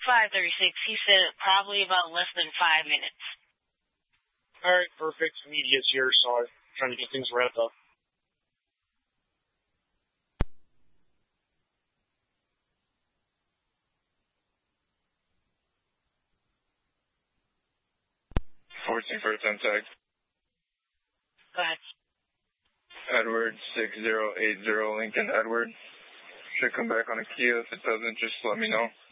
536. He said probably about less than 5 minutes. Alright, perfect. Media's here, so I'm trying to get things wrapped up. For 10 tag. Go ahead. Edward 6080 Lincoln Edward. Should come back on a Kia. If it doesn't, just let me know.